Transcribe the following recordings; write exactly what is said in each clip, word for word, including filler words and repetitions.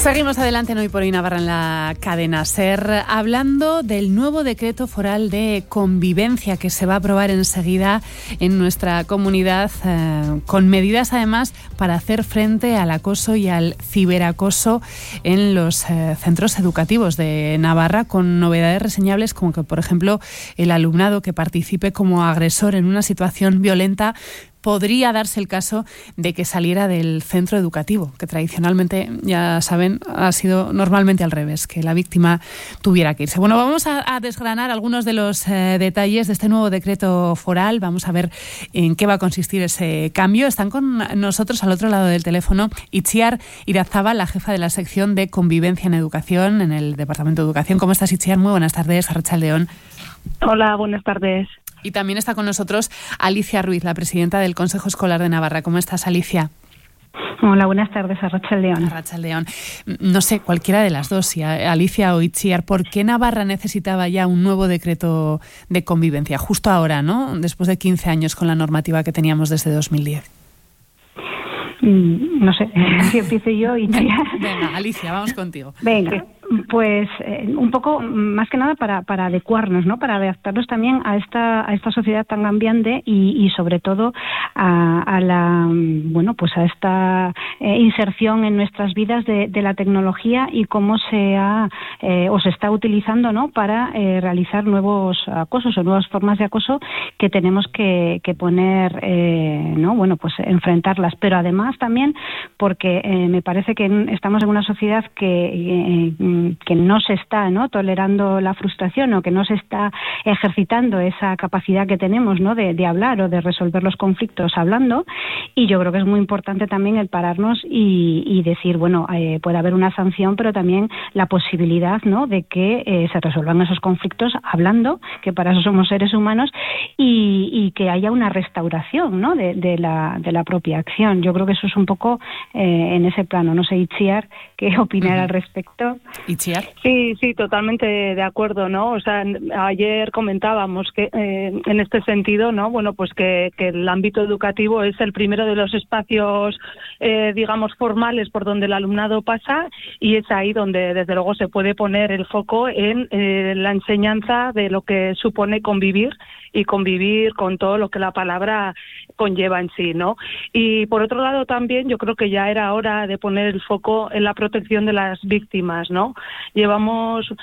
Seguimos adelante en Hoy por Hoy Navarra en la cadena SER, hablando del nuevo decreto foral de convivencia que se va a aprobar enseguida en nuestra comunidad, eh, con medidas además para hacer frente al acoso y al ciberacoso en los eh, centros educativos de Navarra, con novedades reseñables como que, por ejemplo, el alumnado que participe como agresor en una situación violenta podría darse el caso de que saliera del centro educativo, que tradicionalmente, ya saben, ha sido normalmente al revés, que la víctima tuviera que irse. Bueno, vamos a, a desgranar algunos de los eh, detalles de este nuevo decreto foral. Vamos a ver en qué va a consistir ese cambio. Están con nosotros al otro lado del teléfono Itziar Irazabal, la jefa de la sección de Convivencia en Educación en el Departamento de Educación. ¿Cómo estás, Itziar? Muy buenas tardes. Arratsaldeon. Hola, buenas tardes. Y también está con nosotros Alicia Ruiz, la presidenta del Consejo Escolar de Navarra. ¿Cómo estás, Alicia? Hola, buenas tardes, Arratsaldeon. Arratsaldeon. No sé, cualquiera de las dos, si Alicia o Itziar, ¿por qué Navarra necesitaba ya un nuevo decreto de convivencia? Justo ahora, ¿no? Después de quince años con la normativa que teníamos desde dos mil diez. Mm, no sé, si empiezo yo y Venga, venga, Alicia, vamos contigo. Venga. Pues eh, un poco, más que nada para, para adecuarnos, ¿no? Para adaptarnos también a esta a esta sociedad tan cambiante y, y sobre todo a, a la bueno pues a esta eh, inserción en nuestras vidas de, de la tecnología y cómo se ha eh, o se está utilizando, ¿no? Para eh, realizar nuevos acosos o nuevas formas de acoso que tenemos que, que poner, eh, ¿no? Bueno, pues enfrentarlas, pero además también porque eh, me parece que estamos en una sociedad que eh, que no se está, ¿no? tolerando la frustración o que no se está ejercitando esa capacidad que tenemos, ¿no? de, de hablar o de resolver los conflictos hablando, y yo creo que es muy importante también el pararnos y, y decir, bueno, eh, puede haber una sanción, pero también la posibilidad, ¿no? de que eh, se resuelvan esos conflictos hablando, que para eso somos seres humanos, y, y que haya una restauración, ¿no? de, de, la, de la propia acción. Yo creo que eso es un poco eh, en ese plano. No sé, Itziar, ¿qué opinar uh-huh. al respecto? Itziar. Sí, sí, totalmente de acuerdo, ¿no? O sea, ayer comentábamos que eh, en este sentido, ¿no? Bueno, pues que, que el ámbito educativo es el primero de los espacios, eh, digamos, formales por donde el alumnado pasa, y es ahí donde, desde luego, se puede poner el foco en eh, la enseñanza de lo que supone convivir y convivir con todo lo que la palabra conlleva en sí, ¿no? Y por otro lado también yo creo que ya era hora de poner el foco en la protección de las víctimas, ¿no? Llevamos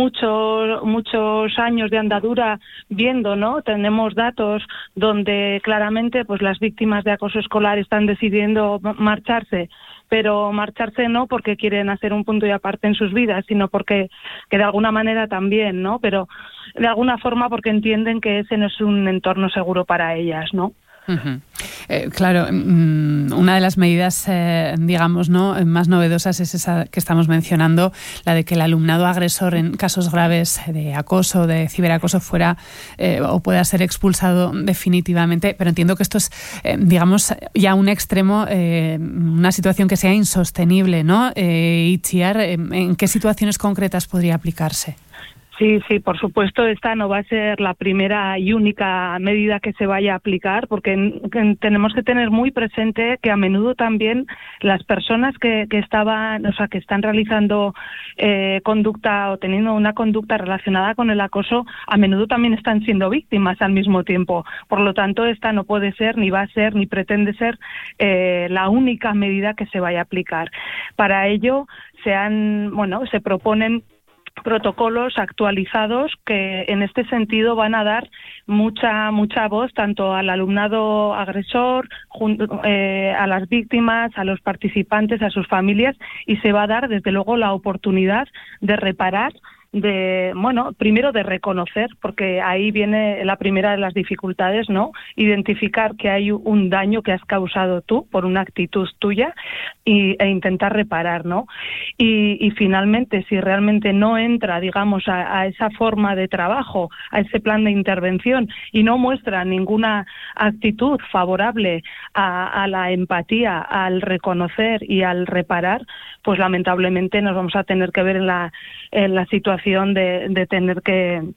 muchos muchos años de andadura viendo, ¿no? Tenemos datos donde claramente pues las víctimas de acoso escolar están decidiendo marcharse, pero marcharse no porque quieren hacer un punto y aparte en sus vidas, sino porque que de alguna manera también, ¿no? Pero de alguna forma porque entienden que ese no es un entorno seguro para ellas, ¿no? Uh-huh. Eh, claro, um, una de las medidas, eh, digamos, no más novedosas es esa que estamos mencionando, la de que el alumnado agresor en casos graves de acoso, de ciberacoso, fuera eh, o pueda ser expulsado definitivamente. Pero entiendo que esto es, eh, digamos, ya un extremo, eh, una situación que sea insostenible, ¿no? Eh, Itziar, ¿en qué situaciones concretas podría aplicarse? Sí, sí, por supuesto, esta no va a ser la primera y única medida que se vaya a aplicar, porque tenemos que tener muy presente que a menudo también las personas que, que estaban, o sea, que están realizando eh, conducta o teniendo una conducta relacionada con el acoso, a menudo también están siendo víctimas al mismo tiempo. Por lo tanto, esta no puede ser, ni va a ser, ni pretende ser eh, la única medida que se vaya a aplicar. Para ello, se han, bueno, se proponen protocolos actualizados que en este sentido van a dar mucha mucha voz tanto al alumnado agresor, junto, eh, a las víctimas, a los participantes, a sus familias, y se va a dar desde luego la oportunidad de reparar, de, bueno, primero de reconocer, porque ahí viene la primera de las dificultades, ¿no? Identificar que hay un daño que has causado tú por una actitud tuya y, e intentar reparar, ¿no? Y, y finalmente, si realmente no entra, digamos, a, a esa forma de trabajo, a ese plan de intervención y no muestra ninguna actitud favorable a, a la empatía, al reconocer y al reparar, pues lamentablemente nos vamos a tener que ver en la, en la situación De, de tener que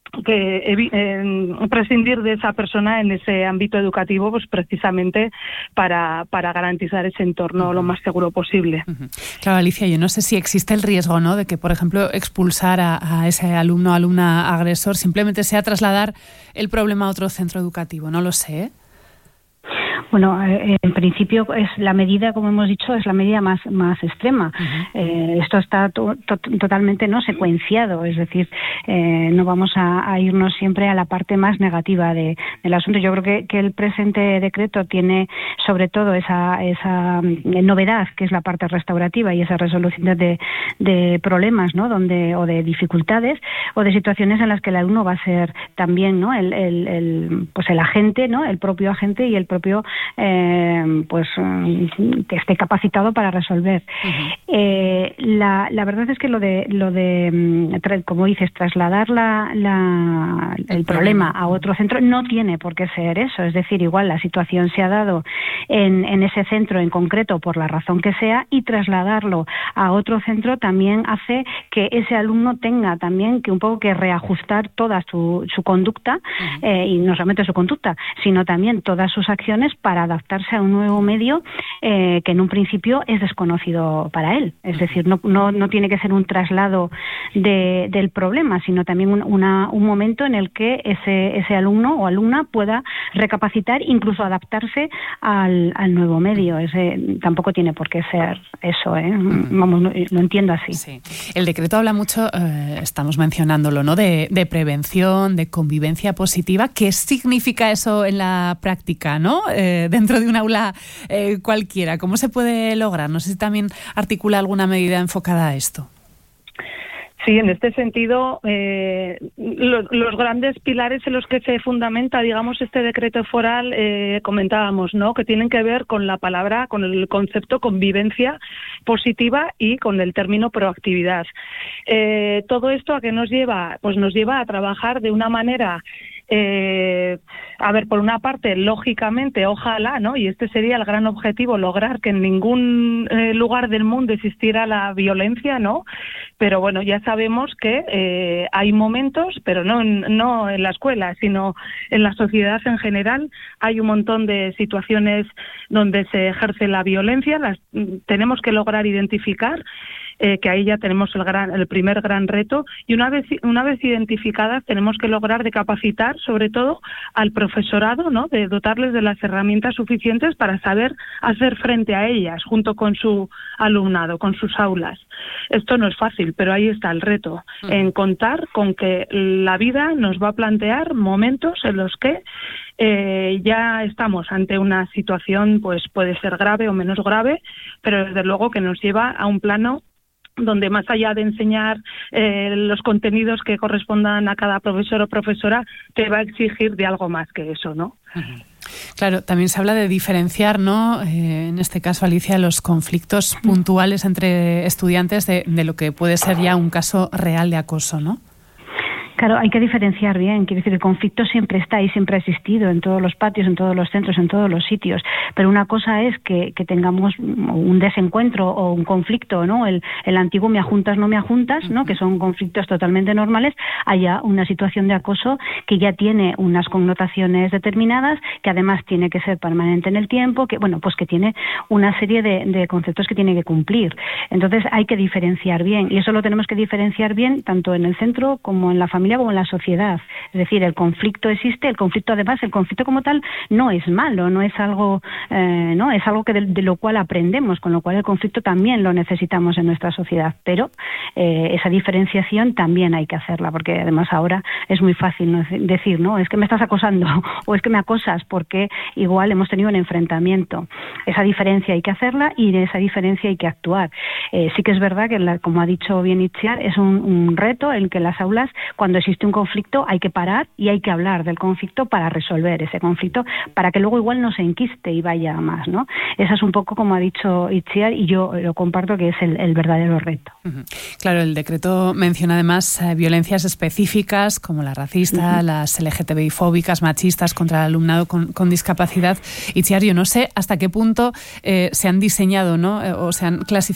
que eh, prescindir de esa persona en ese ámbito educativo, pues precisamente para, para garantizar ese entorno uh-huh. lo más seguro posible. Uh-huh. Claro, Alicia, yo no sé si existe el riesgo, ¿no?, de que, por ejemplo, expulsar a, a ese alumno o alumna agresor simplemente sea trasladar el problema a otro centro educativo. No lo sé, ¿eh? Bueno, eh, en principio es la medida, como hemos dicho, es la medida más más extrema. Uh-huh. Eh, esto está to- to- totalmente no secuenciado, es decir, eh, no vamos a, a irnos siempre a la parte más negativa de, del asunto. Yo creo que, que el presente decreto tiene sobre todo esa esa novedad, que es la parte restaurativa y esa resolución de, de problemas, ¿no?, donde o de dificultades o de situaciones en las que el alumno va a ser también, ¿no?, el, el, el pues el agente, ¿no?, el propio agente y el propio Eh, pues que esté capacitado para resolver. Uh-huh. Eh, la, la verdad es que lo de lo de tra- como dices, trasladar la, la, el problema a otro centro no tiene por qué ser eso. Es decir, igual la situación se ha dado en, en ese centro en concreto por la razón que sea, y trasladarlo a otro centro también hace que ese alumno tenga también que un poco que reajustar toda su, su conducta, uh-huh. eh, y no solamente su conducta, sino también todas sus acciones para adaptarse a un nuevo medio eh, que en un principio es desconocido para él. Es decir, no, no, no tiene que ser un traslado de, del problema, sino también un, una, un momento en el que ese, ese alumno o alumna pueda recapacitar, incluso adaptarse al, al nuevo medio. Ese, tampoco tiene por qué ser eso, ¿eh? Vamos, lo, lo entiendo así. Sí. El decreto habla mucho, eh, estamos mencionándolo, ¿no?, de, de prevención, de convivencia positiva. ¿Qué significa eso en la práctica, ¿no?, Eh, dentro de un aula eh, cualquiera? ¿Cómo se puede lograr? No sé si también articula alguna medida enfocada a esto. Sí, en este sentido, eh, lo, los grandes pilares en los que se fundamenta, digamos, este decreto foral, eh, comentábamos, ¿no?, que tienen que ver con la palabra, con el concepto convivencia positiva y con el término proactividad. Eh, todo esto ¿a qué nos lleva? Pues nos lleva a trabajar de una manera Eh, a ver, por una parte, lógicamente, ojalá, ¿no?, y este sería el gran objetivo, lograr que en ningún eh, lugar del mundo existiera la violencia, ¿no? Pero bueno, ya sabemos que eh, hay momentos, pero no en, no en la escuela, sino en la sociedad en general, hay un montón de situaciones donde se ejerce la violencia, las tenemos que lograr identificar. Eh, que ahí ya tenemos el gran, el primer gran reto, y una vez una vez identificadas tenemos que lograr de capacitar sobre todo al profesorado, ¿no?, de dotarles de las herramientas suficientes para saber hacer frente a ellas junto con su alumnado, con sus aulas. Esto no es fácil, pero ahí está el reto, uh-huh. en contar con que la vida nos va a plantear momentos en los que Eh, ya estamos ante una situación, pues puede ser grave o menos grave, pero desde luego que nos lleva a un plano donde, más allá de enseñar eh, los contenidos que correspondan a cada profesor o profesora, te va a exigir de algo más que eso, ¿no? Uh-huh. Claro, también se habla de diferenciar, ¿no?, eh, en este caso, Alicia, los conflictos puntuales entre estudiantes de, de lo que puede ser ya un caso real de acoso, ¿no? Claro, hay que diferenciar bien. Quiero decir, el conflicto siempre está ahí, siempre ha existido en todos los patios, en todos los centros, en todos los sitios. Pero una cosa es que, que tengamos un desencuentro o un conflicto, ¿no? El, el antiguo me ajuntas, no me ajuntas, ¿no?, que son conflictos totalmente normales. Haya una situación de acoso que ya tiene unas connotaciones determinadas, que además tiene que ser permanente en el tiempo, que, bueno, pues que tiene una serie de, de conceptos que tiene que cumplir. Entonces hay que diferenciar bien, y eso lo tenemos que diferenciar bien tanto en el centro como en la familia como en la sociedad. Es decir, el conflicto existe, el conflicto además, el conflicto como tal no es malo, no es algo, eh, no es algo que de, de lo cual aprendemos, con lo cual el conflicto también lo necesitamos en nuestra sociedad, pero eh, esa diferenciación también hay que hacerla, porque además ahora es muy fácil, ¿no?, decir, no, es que me estás acosando o es que me acosas, porque igual hemos tenido un enfrentamiento. Esa diferencia hay que hacerla y de esa diferencia hay que actuar. Eh, sí que es verdad que, la, como ha dicho bien Itziar, es un, un reto en que las aulas, cuando existe un conflicto, hay que parar y hay que hablar del conflicto para resolver ese conflicto, para que luego igual no se enquiste y vaya a más, ¿no? Esa es un poco, como ha dicho Itziar, y yo lo comparto, que es el, el verdadero reto. Uh-huh. Claro, el decreto menciona además eh, violencias específicas como la racista, uh-huh. las L G T B I fóbicas, machistas, contra el alumnado con, con discapacidad. Itziar, yo no sé hasta qué punto eh, se han diseñado, ¿no?, o se han clasificado este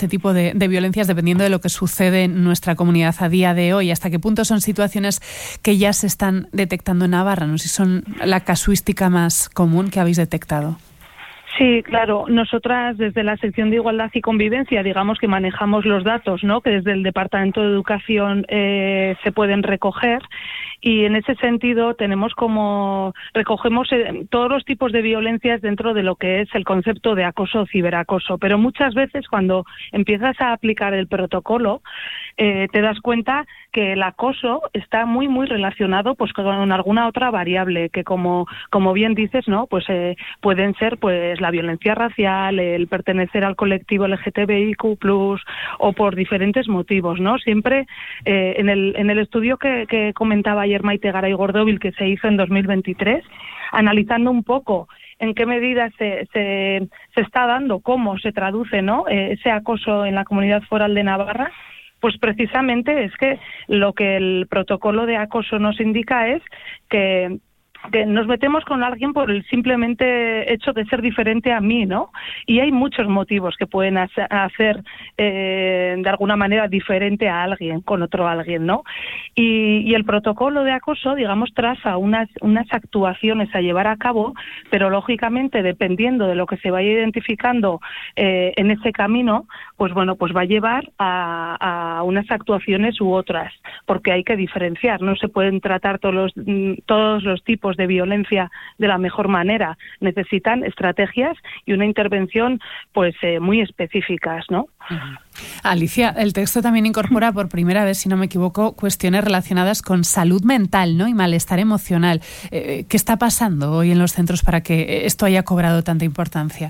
ese tipo de, de violencias dependiendo de lo que sucede en nuestra comunidad a día de hoy. ¿Hasta qué punto son situaciones que ya se están detectando en Navarra? No sé si son la casuística más común que habéis detectado. Sí, claro. Nosotras desde la sección de Igualdad y Convivencia, digamos que manejamos los datos, ¿no? Que desde el Departamento de Educación eh, se pueden recoger. Y en ese sentido tenemos como recogemos eh, todos los tipos de violencias dentro de lo que es el concepto de acoso o ciberacoso, pero muchas veces cuando empiezas a aplicar el protocolo eh, te das cuenta que el acoso está muy muy relacionado pues con alguna otra variable que como como bien dices, ¿no? Pues eh, pueden ser pues la violencia racial, el pertenecer al colectivo L G T B I Q plus, o por diferentes motivos, ¿no? Siempre eh, en el en el estudio que, que comentaba ayer Maite Garay Gordóvil, que se hizo en dos mil veintitrés, analizando un poco en qué medida se, se, se está dando, cómo se traduce, ¿no? Eh, ese acoso en la Comunidad Foral de Navarra, pues precisamente es que lo que el protocolo de acoso nos indica es que que nos metemos con alguien por el simplemente hecho de ser diferente a mí, ¿no? Y hay muchos motivos que pueden hacer eh, de alguna manera diferente a alguien, con otro alguien, ¿no? Y, y el protocolo de acoso, digamos, traza unas, unas actuaciones a llevar a cabo, pero lógicamente dependiendo de lo que se vaya identificando eh, en ese camino, pues bueno, pues va a llevar a, a unas actuaciones u otras, porque hay que diferenciar, no se pueden tratar todos los, todos los tipos de violencia de la mejor manera. Necesitan estrategias y una intervención pues eh, muy específicas, ¿no? Uh-huh. Alicia, el texto también incorpora por primera vez, si no me equivoco, cuestiones relacionadas con salud mental, ¿no? Y malestar emocional. Eh, ¿Qué está pasando hoy en los centros para que esto haya cobrado tanta importancia?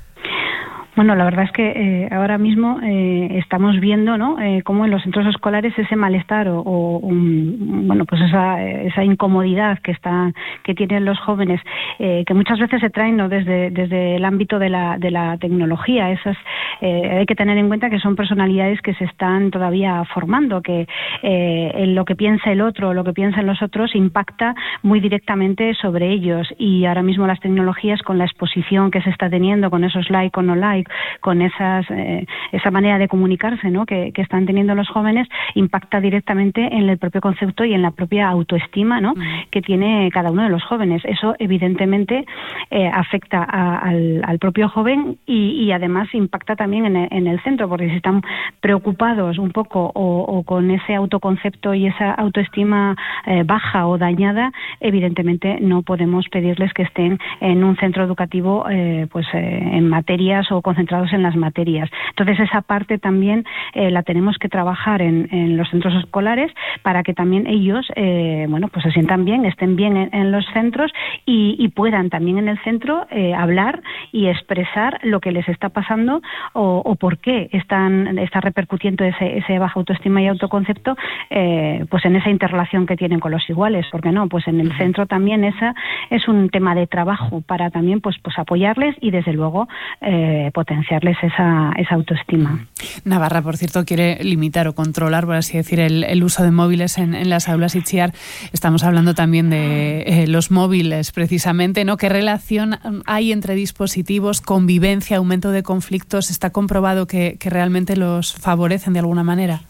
Bueno, la verdad es que eh, ahora mismo eh, estamos viendo, ¿no? Eh, cómo en los centros escolares ese malestar o, o un, bueno, pues esa, esa incomodidad que está que tienen los jóvenes, eh, que muchas veces se traen, ¿no? desde desde el ámbito de la de la tecnología. Esas eh, hay que tener en cuenta que son personalidades que se están todavía formando, que eh, en lo que piensa el otro, lo que piensan los otros impacta muy directamente sobre ellos. Y ahora mismo las tecnologías, con la exposición que se está teniendo, con esos like o no like, con esas eh, esa manera de comunicarse, ¿no? que, que están teniendo los jóvenes, impacta directamente en el propio concepto y en la propia autoestima, ¿no? Uh-huh. que tiene cada uno de los jóvenes. Eso evidentemente eh, afecta a, al, al propio joven y, y además impacta también en el, en el centro, porque si están preocupados un poco o, o con ese autoconcepto y esa autoestima eh, baja o dañada, evidentemente no podemos pedirles que estén en un centro educativo eh, pues eh, en materias o concentrados en las materias. Entonces esa parte también eh, la tenemos que trabajar en, en los centros escolares para que también ellos eh, bueno pues se sientan bien, estén bien en, en los centros y, y puedan también en el centro eh, hablar y expresar lo que les está pasando o, o por qué están está repercutiendo ese, ese baja autoestima y autoconcepto eh, pues en esa interrelación que tienen con los iguales, porque no, pues en el centro también esa es un tema de trabajo para también pues pues apoyarles y desde luego eh, potenciarles esa, esa autoestima. Navarra, por cierto, quiere limitar o controlar, por así decir, el, el uso de móviles en, en las aulas. Itziar, estamos hablando también de eh, los móviles, precisamente, ¿no? ¿Qué relación hay entre dispositivos, convivencia, aumento de conflictos? ¿Está comprobado que, que realmente los favorecen de alguna manera?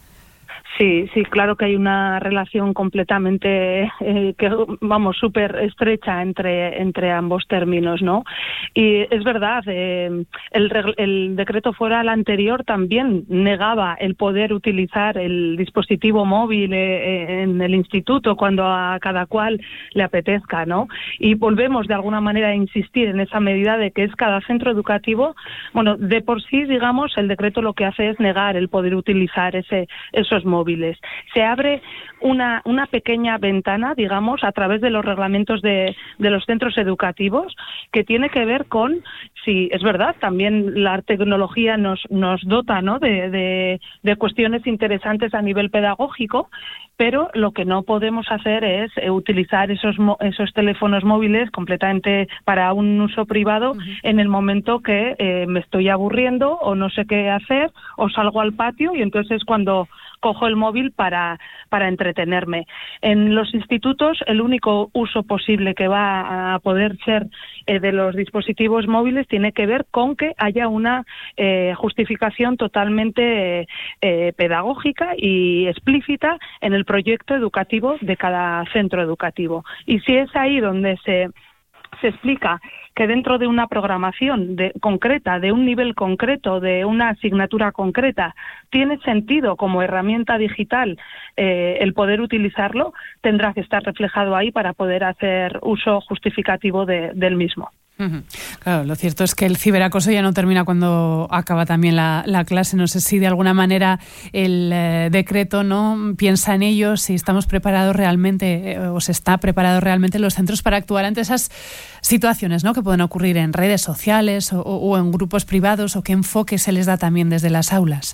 Sí, sí, claro que hay una relación completamente, eh, que vamos, súper estrecha entre entre ambos términos, ¿no? Y es verdad, eh, el, el decreto foral anterior también negaba el poder utilizar el dispositivo móvil eh, en el instituto cuando a cada cual le apetezca, ¿no? Y volvemos de alguna manera a insistir en esa medida de que es cada centro educativo, bueno, de por sí, digamos, el decreto lo que hace es negar el poder utilizar ese esos móviles. Se abre una, una pequeña ventana, digamos, a través de los reglamentos de, de los centros educativos, que tiene que ver con, sí, es verdad, también la tecnología nos, nos dota, ¿no? de, de, de cuestiones interesantes a nivel pedagógico, pero lo que no podemos hacer es utilizar esos esos teléfonos móviles completamente para un uso privado uh-huh. en el momento que eh, me estoy aburriendo o no sé qué hacer o salgo al patio y entonces cuando cojo el móvil para, para entretenerme. En los institutos, el único uso posible que va a poder ser eh, de los dispositivos móviles tiene que ver con que haya una eh, justificación totalmente eh, pedagógica y explícita en el proyecto educativo de cada centro educativo. Y si es ahí donde se, se explica que dentro de una programación de, concreta, de un nivel concreto, de una asignatura concreta, tiene sentido como herramienta digital eh, el poder utilizarlo, tendrá que estar reflejado ahí para poder hacer uso justificativo de, del mismo. Claro, lo cierto es que el ciberacoso ya no termina cuando acaba también la, la clase. No sé si de alguna manera el eh, decreto no piensa en ello, si estamos preparados realmente eh, o se está preparado realmente los centros para actuar ante esas situaciones, ¿no?, que pueden ocurrir en redes sociales o, o en grupos privados, o qué enfoque se les da también desde las aulas.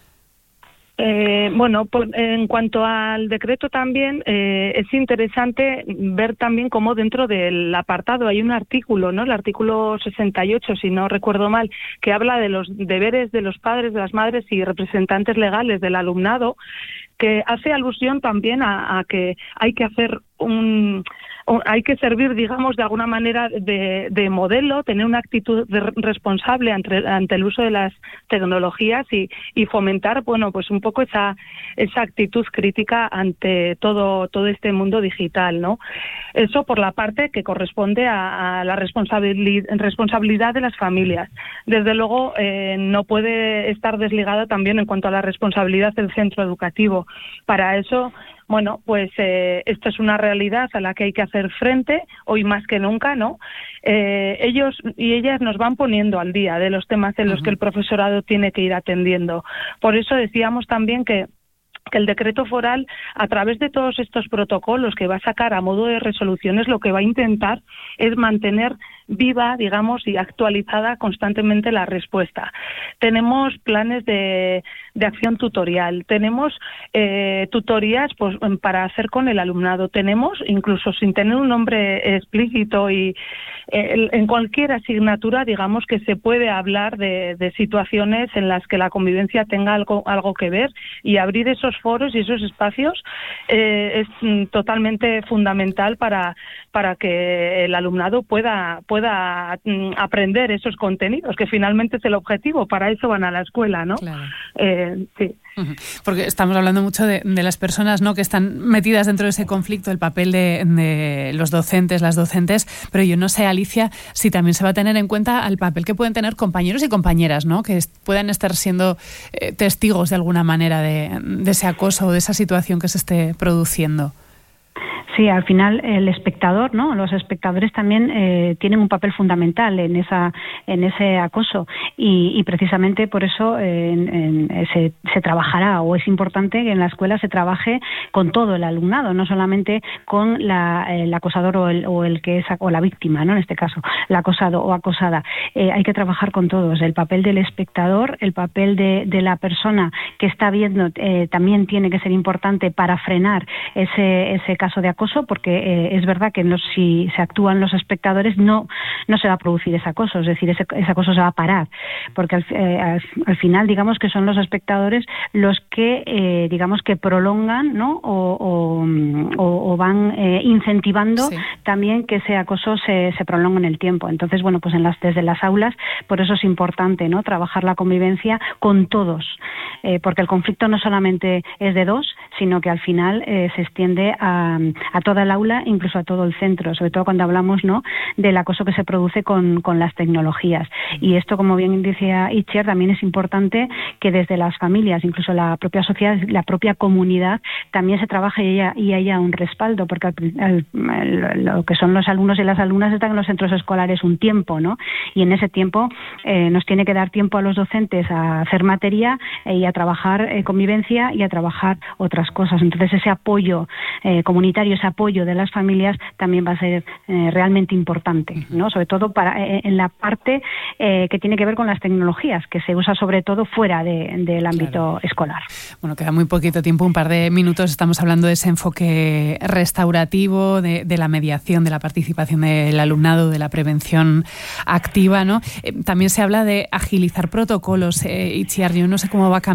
Eh, bueno, por, en cuanto al decreto también eh, es interesante ver también cómo dentro del apartado hay un artículo, ¿no? El artículo sesenta y ocho, si no recuerdo mal, que habla de los deberes de los padres, de las madres y representantes legales del alumnado, que hace alusión también a, a que hay que hacer un... hay que servir, digamos, de alguna manera de, de modelo, tener una actitud de responsable ante, ante el uso de las tecnologías y, y fomentar, bueno, pues un poco esa esa actitud crítica ante todo todo este mundo digital, ¿no? Eso por la parte que corresponde a, a la responsabilidad, responsabilidad de las familias. Desde luego, eh, no puede estar desligada también en cuanto a la responsabilidad del centro educativo. Para eso, bueno, pues eh, esta es una realidad a la que hay que hacer frente, hoy más que nunca, ¿no? Eh, ellos y ellas nos van poniendo al día de los temas en los uh-huh. que el profesorado tiene que ir atendiendo. Por eso decíamos también que que el decreto foral, a través de todos estos protocolos que va a sacar a modo de resoluciones, lo que va a intentar es mantener viva, digamos, y actualizada constantemente la respuesta. Tenemos planes de, de acción tutorial, tenemos eh, tutorías pues, para hacer con el alumnado, tenemos, incluso sin tener un nombre explícito y eh, en cualquier asignatura, digamos, que se puede hablar de, de situaciones en las que la convivencia tenga algo, algo que ver, y abrir esos foros y esos espacios eh, es mm, totalmente fundamental para, para que el alumnado pueda, pueda mm, aprender esos contenidos, que finalmente es el objetivo, para eso van a la escuela, ¿no? Claro. Eh, sí. Porque estamos hablando mucho de, de las personas, ¿no?, que están metidas dentro de ese conflicto, el papel de, de los docentes, las docentes, pero yo no sé, Alicia, si también se va a tener en cuenta el papel que pueden tener compañeros y compañeras, ¿no?, que puedan estar siendo eh, testigos de alguna manera de, de ese acoso o de esa situación que se esté produciendo. Sí, al final el espectador, ¿no? Los espectadores también eh, tienen un papel fundamental en esa, en ese acoso, y, y precisamente por eso eh, en, en, se, se trabajará, o es importante que en la escuela se trabaje con todo el alumnado, no solamente con la, el acosador o el, o el que es o la víctima, ¿no? En este caso, la acosado o acosada. Eh, hay que trabajar con todos. El papel del espectador, el papel de, de la persona que está viendo eh, también tiene que ser importante para frenar ese, ese caso de acoso, porque eh, es verdad que no, si se actúan los espectadores no no se va a producir ese acoso, es decir, ese, ese acoso se va a parar, porque al, eh, al, al final digamos que son los espectadores los que eh, digamos que prolongan, ¿no?, o, o, o van eh, incentivando sí. también que ese acoso se, se prolongue en el tiempo. Entonces, bueno, pues en las, desde las aulas, por eso es importante, ¿no?, trabajar la convivencia con todos, eh, porque el conflicto no solamente es de dos, sino que al final eh, se extiende a, a toda el aula, incluso a todo el centro, sobre todo cuando hablamos, ¿no?, del acoso que se produce con, con las tecnologías. Y esto, como bien decía Itziar, también es importante que desde las familias, incluso la propia sociedad, la propia comunidad, también se trabaje y haya, y haya un respaldo, porque el, el, lo que son los alumnos y las alumnas están en los centros escolares un tiempo, ¿no? Y en ese tiempo eh, nos tiene que dar tiempo a los docentes a hacer materia eh, y a trabajar eh, convivencia y a trabajar otras cosas. Entonces ese apoyo eh, comunitario, ese apoyo de las familias también va a ser eh, realmente importante, ¿no? Sobre todo para eh, en la parte eh, que tiene que ver con las tecnologías, que se usa sobre todo fuera de, del ámbito claro. escolar. Bueno, queda muy poquito tiempo, un par de minutos. Estamos hablando de ese enfoque restaurativo, de, de la mediación, de la participación del alumnado, de la prevención activa, ¿no? Eh, también se habla de agilizar protocolos. Eh, Itziar, yo no sé cómo va a cambiar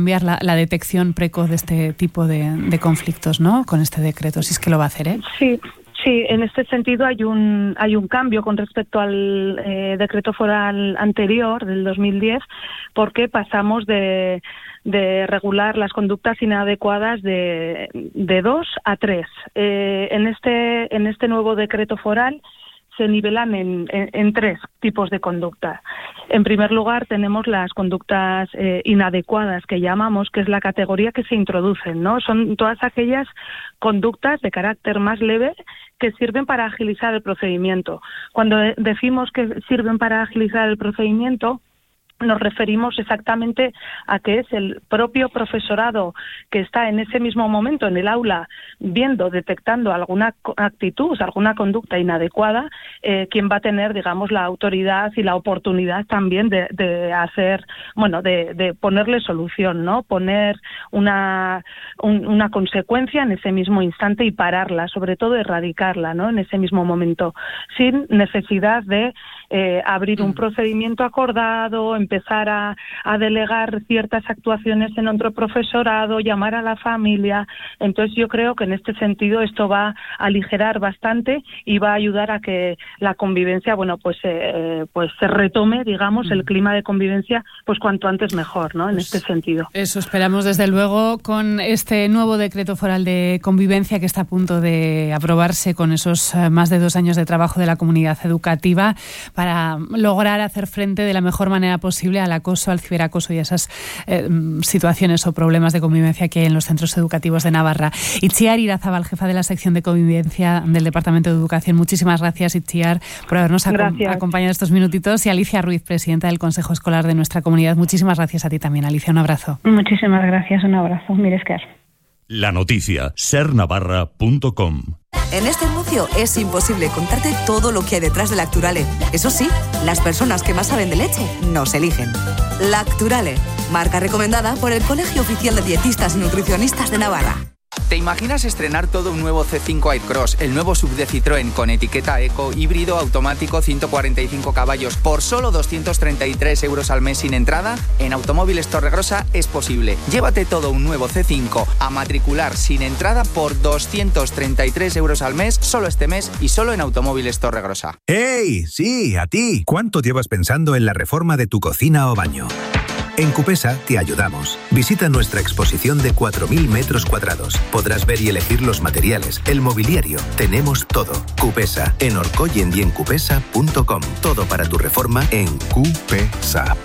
cambiar la, la detección precoz de este tipo de, de conflictos, ¿no? Con este decreto, si es que lo va a hacer, ¿eh? Sí. Sí, en este sentido hay un hay un cambio con respecto al eh, decreto foral anterior del dos mil diez, porque pasamos de, de regular las conductas inadecuadas de, de dos a tres. Eh, en este en este nuevo decreto foral se nivelan en, en, en tres tipos de conducta. En primer lugar, tenemos las conductas eh, inadecuadas, que llamamos, que es la categoría que se introducen, ¿no? Son todas aquellas conductas de carácter más leve que sirven para agilizar el procedimiento. Cuando decimos que sirven para agilizar el procedimiento, nos referimos exactamente a que es el propio profesorado que está en ese mismo momento en el aula viendo, detectando alguna actitud, alguna conducta inadecuada, eh, quien va a tener, digamos, la autoridad y la oportunidad también de, de hacer, bueno, de, de ponerle solución, ¿no? Poner una, un, una consecuencia en ese mismo instante y pararla, sobre todo erradicarla, ¿no? En ese mismo momento, sin necesidad de eh, abrir un procedimiento acordado, empezar a, a delegar ciertas actuaciones en otro profesorado, llamar a la familia. Entonces yo creo que en este sentido esto va a aligerar bastante y va a ayudar a que la convivencia, bueno, pues eh, pues se retome, digamos, el clima de convivencia, pues cuanto antes mejor, ¿no? En pues este sentido. Eso esperamos desde luego con este nuevo decreto foral de convivencia que está a punto de aprobarse, con esos más de dos años de trabajo de la comunidad educativa para lograr hacer frente de la mejor manera posible al acoso, al ciberacoso y a esas eh, situaciones o problemas de convivencia que hay en los centros educativos de Navarra. Itziar Irazabal, jefa de la sección de convivencia del Departamento de Educación. Muchísimas gracias, Itziar, por habernos acom- acompañado estos minutitos. Y Alicia Ruiz, presidenta del Consejo Escolar de nuestra comunidad. Muchísimas gracias a ti también, Alicia. Un abrazo. Muchísimas gracias. Un abrazo. Mirescar. La noticia, ser navarra punto com. En este anuncio es imposible contarte todo lo que hay detrás de Lacturale. Eso sí, las personas que más saben de leche nos eligen. Lacturale, marca recomendada por el Colegio Oficial de Dietistas y Nutricionistas de Navarra. ¿Te imaginas estrenar todo un nuevo C cinco Aircross, el nuevo sub de Citroën con etiqueta eco, híbrido, automático, ciento cuarenta y cinco caballos, por solo doscientos treinta y tres euros al mes sin entrada? En Automóviles Torregrosa es posible. Llévate todo un nuevo C cinco a matricular sin entrada por doscientos treinta y tres euros al mes, solo este mes y solo en Automóviles Torregrosa. ¡Hey! Sí, a ti. ¿Cuánto llevas pensando en la reforma de tu cocina o baño? En Cupesa te ayudamos. Visita nuestra exposición de cuatro mil metros cuadrados. Podrás ver y elegir los materiales, el mobiliario. Tenemos todo. Cupesa, en orcoyen y en cupesa punto com. Todo para tu reforma en Cupesa.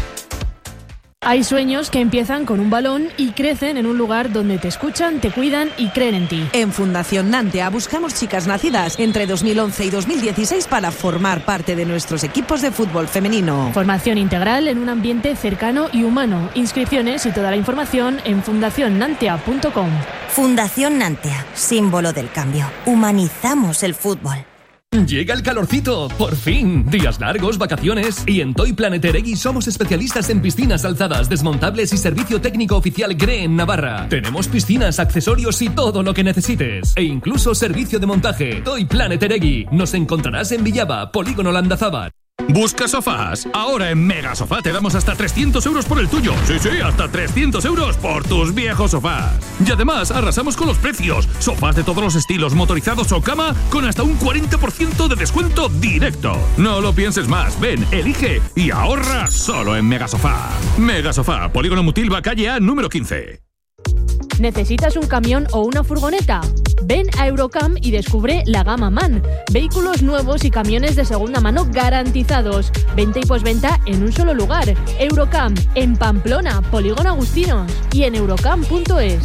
Hay sueños que empiezan con un balón y crecen en un lugar donde te escuchan, te cuidan y creen en ti. En Fundación Nantea buscamos chicas nacidas entre dos mil once y dos mil dieciséis para formar parte de nuestros equipos de fútbol femenino. Formación integral en un ambiente cercano y humano. Inscripciones y toda la información en fundación nantea punto com. Fundación Nantea, símbolo del cambio. Humanizamos el fútbol. Llega el calorcito, por fin. Días largos, vacaciones. Y en Toy Planet Eregui somos especialistas en piscinas alzadas, desmontables y servicio técnico oficial G R E en Navarra. Tenemos piscinas, accesorios y todo lo que necesites. E incluso servicio de montaje. Toy Planet Eregui. Nos encontrarás en Villaba, Polígono Landazábal. ¿Busca sofás? Ahora en Mega Sofá te damos hasta trescientos euros por el tuyo. Sí, sí, hasta trescientos euros por tus viejos sofás. Y además arrasamos con los precios. Sofás de todos los estilos, motorizados o cama, con hasta un cuarenta por ciento de descuento directo. No lo pienses más. Ven, elige y ahorra solo en Mega Sofá. Mega Sofá, Polígono Mutilva, calle A, número quince. ¿Necesitas un camión o una furgoneta? Ven a Eurocam y descubre la gama MAN. Vehículos nuevos y camiones de segunda mano garantizados. Venta y posventa en un solo lugar. Eurocam, en Pamplona, Polígono Agustinos. Y en eurocam punto es.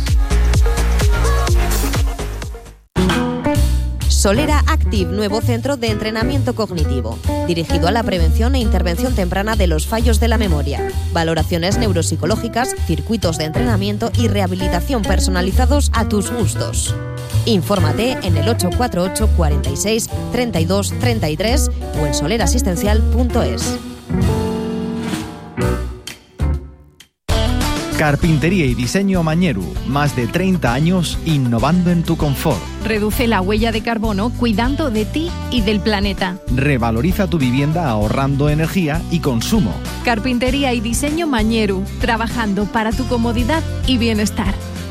Solera Active, nuevo centro de entrenamiento cognitivo, dirigido a la prevención e intervención temprana de los fallos de la memoria, valoraciones neuropsicológicas, circuitos de entrenamiento y rehabilitación personalizados a tus gustos. Infórmate en el ocho cuatro ocho, cuarenta y seis, treinta y dos, treinta y tres o en solerasistencial punto es. Carpintería y diseño Mañeru, más de treinta años innovando en tu confort. Reduce la huella de carbono cuidando de ti y del planeta. Revaloriza tu vivienda ahorrando energía y consumo. Carpintería y diseño Mañeru, trabajando para tu comodidad y bienestar.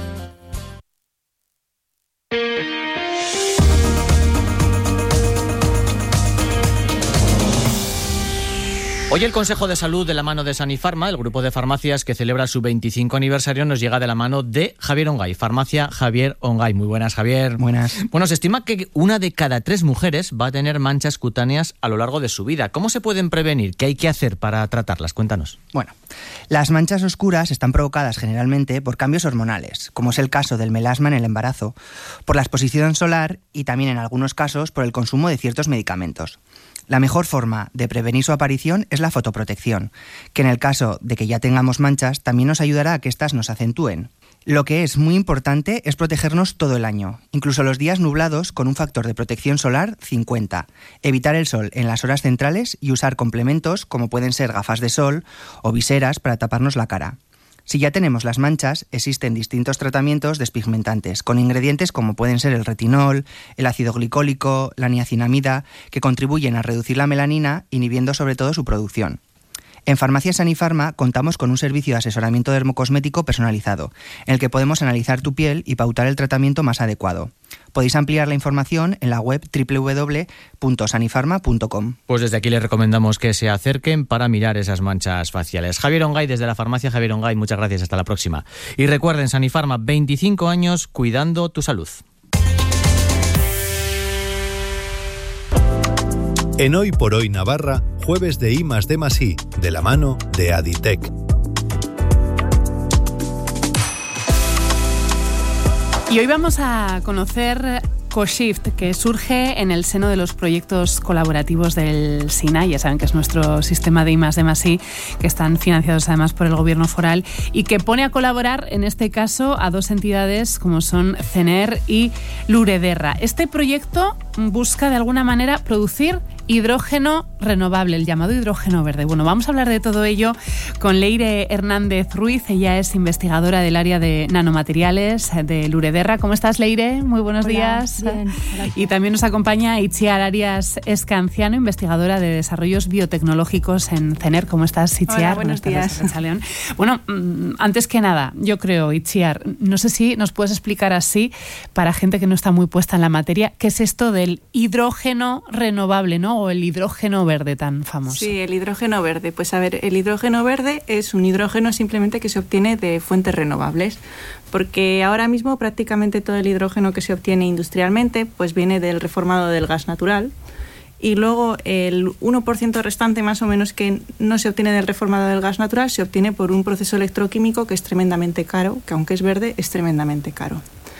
Hoy el Consejo de Salud de la mano de Sanifarma, el grupo de farmacias que celebra su veinticinco aniversario, nos llega de la mano de Javier Ongay, Farmacia Javier Ongay. Muy buenas, Javier. Buenas. Bueno, se estima que una de cada tres mujeres va a tener manchas cutáneas a lo largo de su vida. ¿Cómo se pueden prevenir? ¿Qué hay que hacer para tratarlas? Cuéntanos. Bueno, las manchas oscuras están provocadas generalmente por cambios hormonales, como es el caso del melasma en el embarazo, por la exposición solar y también en algunos casos por el consumo de ciertos medicamentos. La mejor forma de prevenir su aparición es la fotoprotección, que en el caso de que ya tengamos manchas también nos ayudará a que éstas nos acentúen. Lo que es muy importante es protegernos todo el año, incluso los días nublados, con un factor de protección solar cincuenta, evitar el sol en las horas centrales y usar complementos como pueden ser gafas de sol o viseras para taparnos la cara. Si ya tenemos las manchas, existen distintos tratamientos despigmentantes, con ingredientes como pueden ser el retinol, el ácido glicólico, la niacinamida, que contribuyen a reducir la melanina, inhibiendo sobre todo su producción. En Farmacia Sanifarma contamos con un servicio de asesoramiento dermocosmético personalizado, en el que podemos analizar tu piel y pautar el tratamiento más adecuado. Podéis ampliar la información en la web doble u doble u doble u punto sanifarma punto com. Pues desde aquí les recomendamos que se acerquen para mirar esas manchas faciales. Javier Ongay, desde la Farmacia Javier Ongay, muchas gracias, hasta la próxima. Y recuerden, Sanifarma, veinticinco años cuidando tu salud. En Hoy por Hoy Navarra, jueves de I más D más I, de la mano de Aditec. Y hoy vamos a conocer CoShift, que surge en el seno de los proyectos colaborativos del SINAI. Ya saben que es nuestro sistema de I más D más I, que están financiados además por el gobierno foral y que pone a colaborar, en este caso, a dos entidades como son CENER y Lurederra. Este proyecto busca de alguna manera producir hidrógeno renovable, el llamado hidrógeno verde. Bueno, vamos a hablar de todo ello con Leire Hernández Ruiz. Ella es investigadora del área de nanomateriales de Lurederra. ¿Cómo estás, Leire? Muy buenos Hola, días. Bien, y también nos acompaña Itziar Arias Escanciano, investigadora de desarrollos biotecnológicos en CENER. ¿Cómo estás, Itziar? Hola, buenos días. Bueno, antes que nada, yo creo, Itziar, no sé si nos puedes explicar así, para gente que no está muy puesta en la materia, ¿qué es esto del hidrógeno renovable, ¿no? O el hidrógeno verde tan famoso. Sí, el hidrógeno verde. Pues a ver, el hidrógeno verde es un hidrógeno simplemente que se obtiene de fuentes renovables, porque ahora mismo prácticamente todo el hidrógeno que se obtiene industrialmente pues viene del reformado del gas natural, y luego el uno por ciento restante más o menos que no se obtiene del reformado del gas natural se obtiene por un proceso electroquímico que es tremendamente caro, que aunque es verde es tremendamente caro.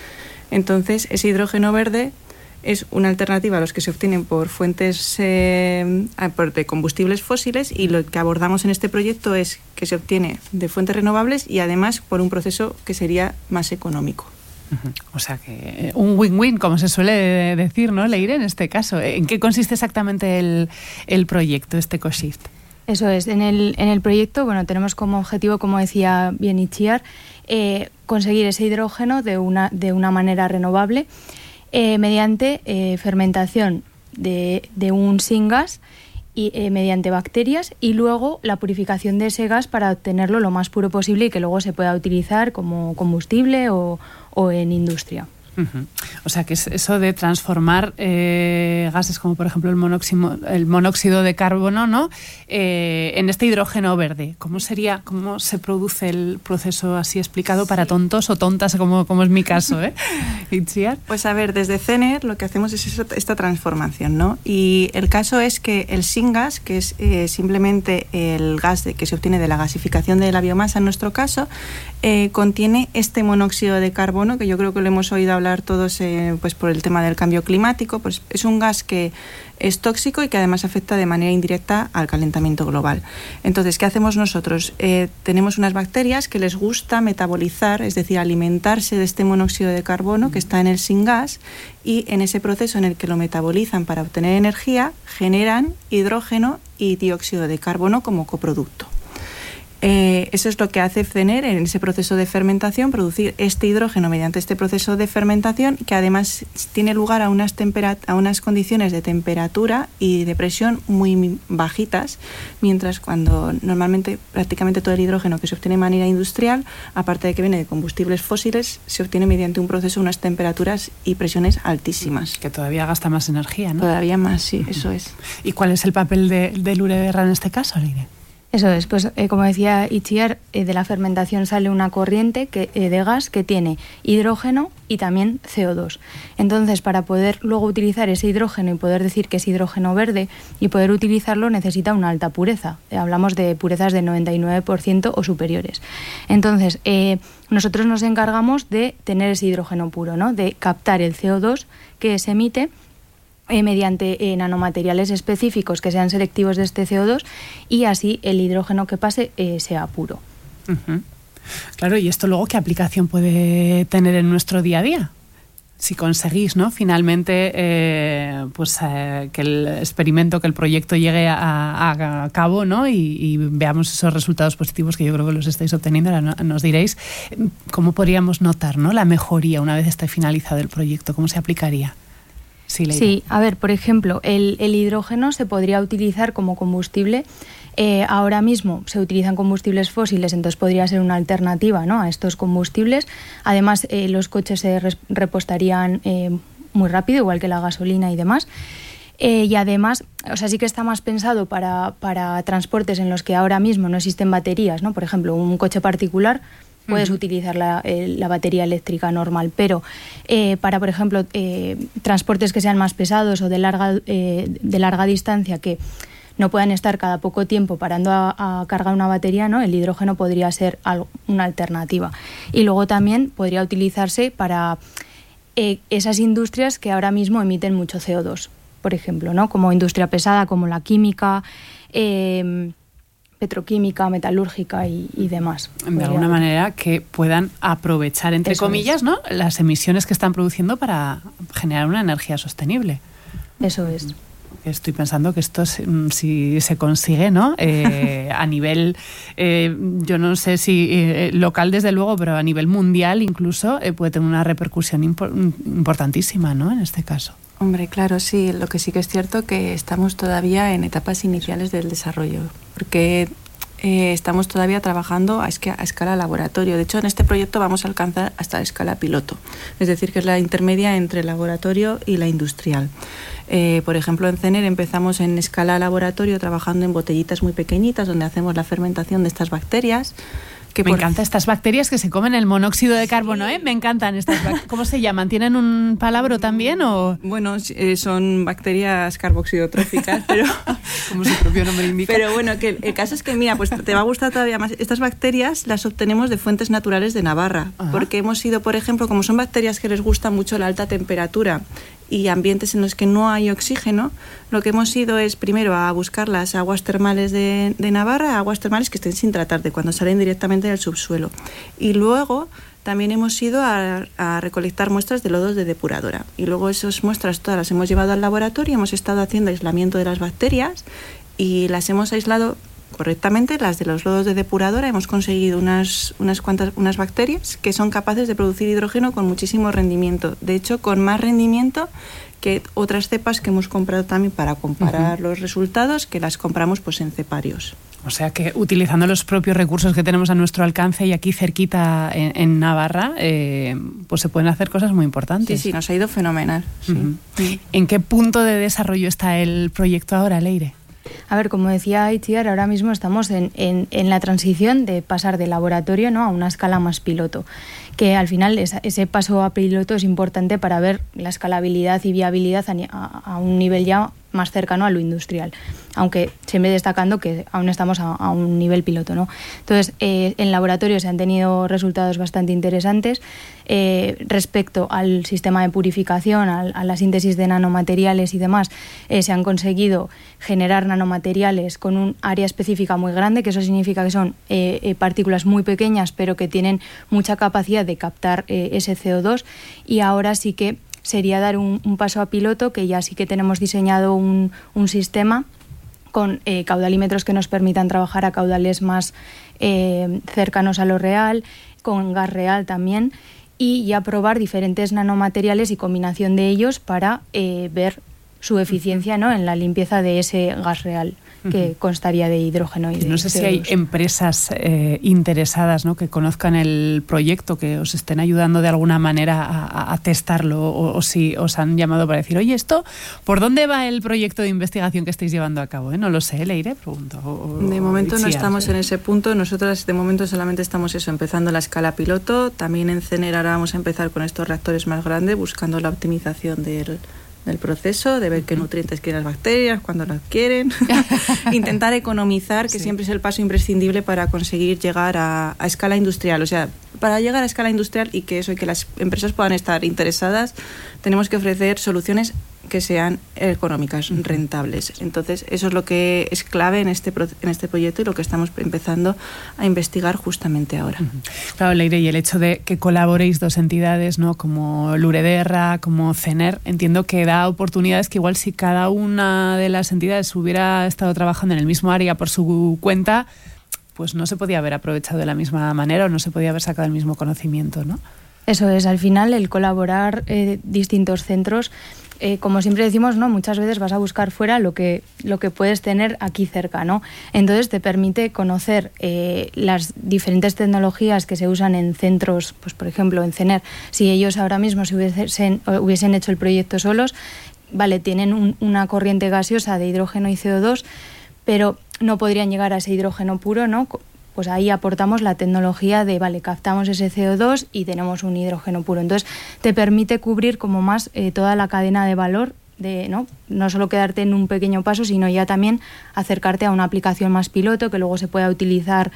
Entonces ese hidrógeno verde es una alternativa a los que se obtienen por fuentes eh, de combustibles fósiles, y lo que abordamos en este proyecto es que se obtiene de fuentes renovables y además por un proceso que sería más económico. Uh-huh. O sea que un win-win, como se suele decir, ¿no, Leire, en este caso? ¿En qué consiste exactamente el, el proyecto, este CoShift? Eso es, en el, en el proyecto, bueno, tenemos como objetivo, como decía bien Itziar, eh, conseguir ese hidrógeno de una, de una manera renovable, Eh, mediante eh, fermentación de, de un syngas y eh, mediante bacterias, y luego la purificación de ese gas para obtenerlo lo más puro posible y que luego se pueda utilizar como combustible o, o en industria. Uh-huh. O sea, que es eso de transformar eh, gases como por ejemplo el monóxido, el monóxido de carbono, ¿no? Eh, en este hidrógeno verde. ¿Cómo sería, cómo se produce el proceso así explicado para sí. tontos o tontas, como, como es mi caso, ¿eh? Itziar. Pues a ver, desde CENER lo que hacemos es esta transformación, ¿no? Y el caso es que el syngas, que es eh, simplemente el gas de, que se obtiene de la gasificación de la biomasa en nuestro caso, eh, contiene este monóxido de carbono, que yo creo que lo hemos oído hablar todos eh, pues por el tema del cambio climático. Pues es un gas que es tóxico y que además afecta de manera indirecta al calentamiento global. Entonces, ¿qué hacemos nosotros? Eh, tenemos unas bacterias que les gusta metabolizar, es decir, alimentarse de este monóxido de carbono que está en el syngas, y en ese proceso en el que lo metabolizan para obtener energía, generan hidrógeno y dióxido de carbono como coproducto. Eh, eso es lo que hace Fcener en ese proceso de fermentación, producir este hidrógeno mediante este proceso de fermentación, que además tiene lugar a unas, temperat- a unas condiciones de temperatura y de presión muy bajitas, mientras cuando normalmente prácticamente todo el hidrógeno que se obtiene de manera industrial, aparte de que viene de combustibles fósiles, se obtiene mediante un proceso a unas temperaturas y presiones altísimas. Que todavía gasta más energía, ¿no? Todavía más, sí, eso es. ¿Y cuál es el papel de, de Lure Guerra en este caso, Leire? Eso es, pues eh, como decía Itziar, eh, de la fermentación sale una corriente que, eh, de gas que tiene hidrógeno y también C O dos. Entonces, para poder luego utilizar ese hidrógeno y poder decir que es hidrógeno verde y poder utilizarlo necesita una alta pureza. Eh, hablamos de purezas del noventa y nueve por ciento o superiores. Entonces, eh, nosotros nos encargamos de tener ese hidrógeno puro, ¿no? De captar el C O dos que se emite Eh, mediante eh, nanomateriales específicos que sean selectivos de este C O dos y así el hidrógeno que pase eh, sea puro. Uh-huh. Claro, ¿y esto luego qué aplicación puede tener en nuestro día a día? Si conseguís, ¿no? Finalmente, eh, pues eh, que el experimento, que el proyecto llegue a, a, a cabo, ¿no? Y, y veamos esos resultados positivos que yo creo que los estáis obteniendo. Ahora no, nos diréis cómo podríamos notar, ¿no? La mejoría una vez esté finalizado el proyecto, ¿cómo se aplicaría? Sí, sí, a ver, por ejemplo, el, el hidrógeno se podría utilizar como combustible. Eh, ahora mismo se utilizan combustibles fósiles, entonces podría ser una alternativa, ¿no?, a estos combustibles. Además, eh, los coches se res- repostarían eh, muy rápido, igual que la gasolina y demás. Eh, y además, o sea, sí que está más pensado para, para transportes en los que ahora mismo no existen baterías, ¿no? Por ejemplo, un coche particular, puedes uh-huh. utilizar la, eh, la batería eléctrica normal, pero eh, para, por ejemplo, eh, transportes que sean más pesados o de larga, eh, de larga distancia, que no puedan estar cada poco tiempo parando a, a cargar una batería, ¿no?, el hidrógeno podría ser algo, una alternativa. Y luego también podría utilizarse para eh, esas industrias que ahora mismo emiten mucho C O dos, por ejemplo, ¿no?, como industria pesada, como la química, eh, petroquímica, metalúrgica y, y demás. De alguna manera que puedan aprovechar, entre Eso comillas, es. ¿no?, las emisiones que están produciendo para generar una energía sostenible. Eso es. Estoy pensando que esto, si se consigue, ¿no?, eh, a nivel, eh, yo no sé si eh, local desde luego, pero a nivel mundial incluso eh, puede tener una repercusión impo- importantísima, ¿no?, en este caso. Hombre, claro, sí. Lo que sí que es cierto que estamos todavía en etapas iniciales del desarrollo, porque eh, estamos todavía trabajando a, esca- a escala laboratorio. De hecho, en este proyecto vamos a alcanzar hasta la escala piloto, es decir, que es la intermedia entre el laboratorio y la industrial. Eh, por ejemplo, en Fcener empezamos en escala laboratorio trabajando en botellitas muy pequeñitas donde hacemos la fermentación de estas bacterias. Que me por... encantan estas bacterias que se comen el monóxido de carbono, ¿eh? Me encantan estas bacterias. ¿Cómo se llaman? ¿Tienen un palabra también o...? Bueno, eh, son bacterias carboxidotróficas, pero... Como su propio nombre indica. Pero bueno, que el caso es que, mira, pues te va a gustar todavía más. Estas bacterias las obtenemos de fuentes naturales de Navarra, Ajá. porque hemos ido, por ejemplo, como son bacterias que les gusta mucho la alta temperatura y ambientes en los que no hay oxígeno, lo que hemos ido es primero a buscar las aguas termales de, de Navarra, aguas termales que estén sin tratar, de cuando salen directamente del subsuelo. Y luego también hemos ido a, a recolectar muestras de lodos de depuradora. Y luego esas muestras todas las hemos llevado al laboratorio, hemos estado haciendo aislamiento de las bacterias y las hemos aislado correctamente. Las de los lodos de depuradora hemos conseguido unas, unas cuantas unas bacterias que son capaces de producir hidrógeno con muchísimo rendimiento. De hecho, con más rendimiento que otras cepas que hemos comprado también para comparar uh-huh. los resultados, que las compramos pues en ceparios. O sea que utilizando los propios recursos que tenemos a nuestro alcance y aquí cerquita en, en Navarra, eh, pues se pueden hacer cosas muy importantes. Sí, sí, nos ha ido fenomenal. Uh-huh. Sí. ¿En qué punto de desarrollo está el proyecto ahora, Leire? A ver, como decía Itziar, ahora mismo estamos en, en, en la transición de pasar de laboratorio, ¿no?, a una escala más piloto, que al final esa, ese paso a piloto es importante para ver la escalabilidad y viabilidad a, a, a un nivel ya más cercano a lo industrial, aunque siempre destacando que aún estamos a, a un nivel piloto, ¿no? Entonces, eh, en laboratorio se han tenido resultados bastante interesantes eh, respecto al sistema de purificación, a, a la síntesis de nanomateriales y demás. Eh, se han conseguido generar nanomateriales con un área específica muy grande, que eso significa que son eh, eh, partículas muy pequeñas, pero que tienen mucha capacidad de captar eh, ese C O dos, y ahora sí que sería dar un, un paso a piloto, que ya sí que tenemos diseñado un, un sistema con eh, caudalímetros que nos permitan trabajar a caudales más eh, cercanos a lo real, con gas real también, y ya probar diferentes nanomateriales y combinación de ellos para eh, ver su eficiencia, ¿no?, en la limpieza de ese gas real, que uh-huh. constaría de hidrógeno y de No sé C O dos. si hay empresas eh, interesadas, ¿no?, que conozcan el proyecto, que os estén ayudando de alguna manera a, a testarlo, o, o si os han llamado para decir, oye, esto, ¿por dónde va el proyecto de investigación que estáis llevando a cabo? ¿Eh? No lo sé, Leire, pregunto. O, de momento no estamos ¿sí? en ese punto. Nosotras de momento solamente estamos eso, empezando la escala piloto. También en CENER ahora vamos a empezar con estos reactores más grandes, buscando la optimización del del proceso, de ver qué nutrientes quieren las bacterias, cuándo las quieren, intentar economizar, que sí. siempre es el paso imprescindible para conseguir llegar a, a escala industrial. O sea, para llegar a escala industrial y que eso y que las empresas puedan estar interesadas, tenemos que ofrecer soluciones que sean económicas, rentables. Entonces, eso es lo que es clave en este en este proyecto y lo que estamos empezando a investigar justamente ahora. Claro, Leire, y el hecho de que colaboréis dos entidades, ¿no?, como Lurederra, como CENER, entiendo que da oportunidades que igual si cada una de las entidades hubiera estado trabajando en el mismo área por su cuenta, pues no se podía haber aprovechado de la misma manera o no se podía haber sacado el mismo conocimiento, ¿no? Eso es, al final el colaborar eh, distintos centros, eh, como siempre decimos, ¿no?, muchas veces vas a buscar fuera lo que, lo que puedes tener aquí cerca, ¿no? Entonces te permite conocer eh, las diferentes tecnologías que se usan en centros, pues por ejemplo en CENER. Si ellos ahora mismo se hubiesen, hubiesen hecho el proyecto solos, vale, tienen un, una corriente gaseosa de hidrógeno y C O dos, pero no podrían llegar a ese hidrógeno puro, ¿no? Pues ahí aportamos la tecnología de, vale, captamos ese C O dos y tenemos un hidrógeno puro. Entonces, te permite cubrir como más eh, toda la cadena de valor, de no no solo quedarte en un pequeño paso, sino ya también acercarte a una aplicación más piloto que luego se pueda utilizar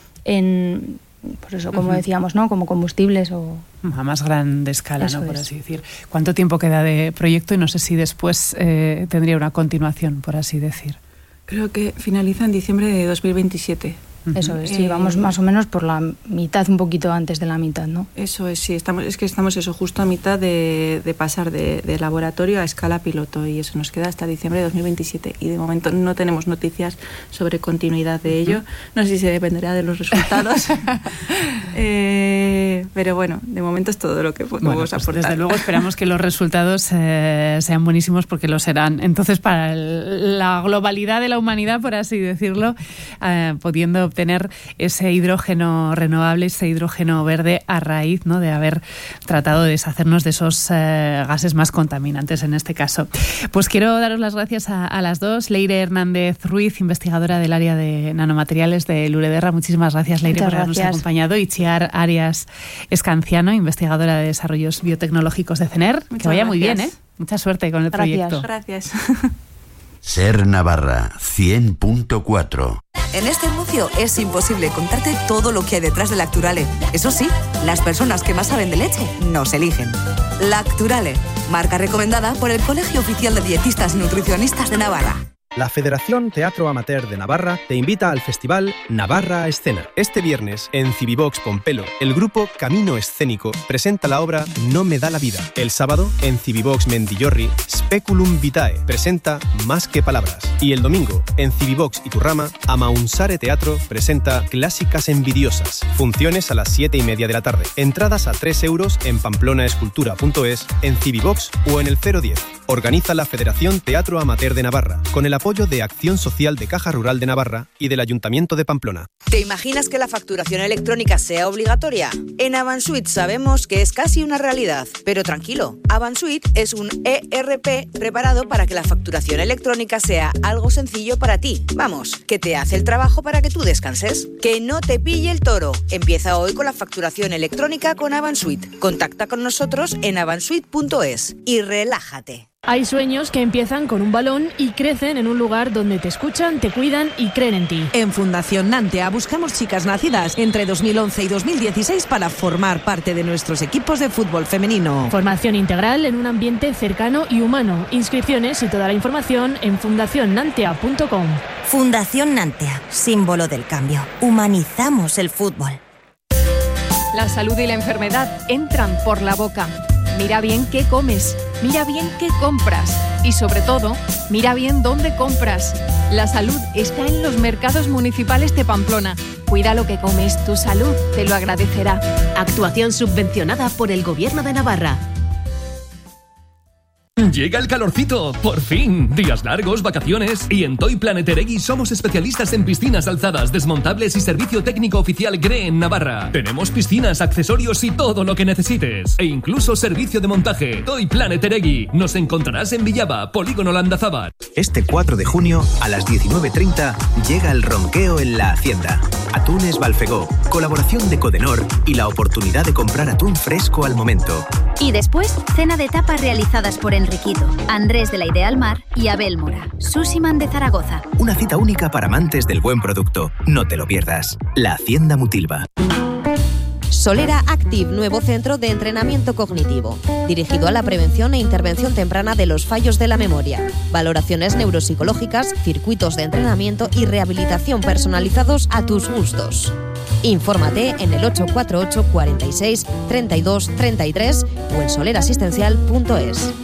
en, pues eso, como uh-huh. decíamos, ¿no?, como combustibles o... A más grande escala, Eso ¿no?, por es. así decir. ¿Cuánto tiempo queda de proyecto? Y no sé si después eh, tendría una continuación, por así decir. Creo que finaliza en diciembre de dos mil veintisiete. Eso es, sí, vamos más o menos por la mitad, un poquito antes de la mitad, ¿no? Eso es, sí, estamos, es que estamos eso justo a mitad de, de pasar de, de laboratorio a escala piloto y eso nos queda hasta diciembre de dos mil veintisiete y de momento no tenemos noticias sobre continuidad de ello. No sé si se dependerá de los resultados, eh, pero bueno, de momento es todo lo que podemos bueno, pues aportar. Desde luego esperamos que los resultados eh, sean buenísimos porque lo serán. Entonces, para el, la globalidad de la humanidad, por así decirlo, eh, pudiendo obtener ese hidrógeno renovable, ese hidrógeno verde a raíz, ¿no?, de haber tratado de deshacernos de esos eh, gases más contaminantes en este caso. Pues quiero daros las gracias a, a las dos. Leire Hernández Ruiz, investigadora del área de nanomateriales de Lurederra. Muchísimas gracias, Leire, Muchas por habernos gracias. acompañado. Y Chiar Arias Escanciano, investigadora de desarrollos biotecnológicos de CENER. Muchas que vaya gracias. muy bien, ¿eh? Mucha suerte con el Gracias. proyecto. Gracias. Ser Navarra cien punto cuatro. En este anuncio es imposible contarte todo lo que hay detrás de Lacturale. Eso sí, las personas que más saben de leche nos eligen. Lacturale, marca recomendada por el Colegio Oficial de Dietistas y Nutricionistas de Navarra. La Federación Teatro Amateur de Navarra te invita al festival Navarra a Escena. Este viernes, en Civivox Pompelo, el grupo Camino Escénico presenta la obra No me da la vida. El sábado, en Civivox Mendillorri, Speculum Vitae presenta Más que palabras. Y el domingo, en Civivox Iturrama, Amaunsare Teatro presenta Clásicas envidiosas. Funciones a las siete y media de la tarde. Entradas a tres euros en pamplonaescultura punto es, en Civivox o en el cero diez. Organiza la Federación Teatro Amateur de Navarra, con el apoyo de Acción Social de Caja Rural de Navarra y del Ayuntamiento de Pamplona. ¿Te imaginas que la facturación electrónica sea obligatoria? En Avansuit sabemos que es casi una realidad, pero tranquilo, Avansuit es un E R P preparado para que la facturación electrónica sea algo sencillo para ti. Vamos, que te hace el trabajo para que tú descanses. Que no te pille el toro. Empieza hoy con la facturación electrónica con Avansuit. Contacta con nosotros en avansuit punto es y relájate. Hay sueños que empiezan con un balón y crecen en un lugar donde te escuchan, te cuidan y creen en ti. En Fundación Nantea buscamos chicas nacidas entre dos mil once y dos mil dieciséis para formar parte de nuestros equipos de fútbol femenino. Formación integral en un ambiente cercano y humano. Inscripciones y toda la información en fundación nantea punto com. Fundación Nantea, símbolo del cambio. Humanizamos el fútbol. La salud y la enfermedad entran por la boca. Mira bien qué comes, mira bien qué compras y sobre todo, mira bien dónde compras. La salud está en los mercados municipales de Pamplona. Cuida lo que comes, tu salud te lo agradecerá. Actuación subvencionada por el Gobierno de Navarra. Llega el calorcito, por fin. Días largos, vacaciones. Y en Toy Planet Eregui somos especialistas en piscinas alzadas, desmontables y servicio técnico oficial G R E en Navarra. Tenemos piscinas, accesorios y todo lo que necesites. E incluso servicio de montaje. Toy Planet Eregui. Nos encontrarás en Villaba, Polígono Landazábal. Este cuatro de junio, a las diecinueve treinta, llega el ronqueo en la Hacienda. Atunes Balfegó, colaboración de Codenor y la oportunidad de comprar atún fresco al momento. Y después, cena de tapas realizadas por Enriquito, Andrés de la Ideal Mar y Abel Mora, Sushiman de Zaragoza. Una cita única para amantes del buen producto. No te lo pierdas. La Hacienda Mutilva. Solera Active, nuevo centro de entrenamiento cognitivo, dirigido a la prevención e intervención temprana de los fallos de la memoria, valoraciones neuropsicológicas, circuitos de entrenamiento y rehabilitación personalizados a tus gustos. Infórmate en el ocho cuatro ocho, cuarenta y seis, treinta y dos, treinta y tres o en solerasistencial punto es.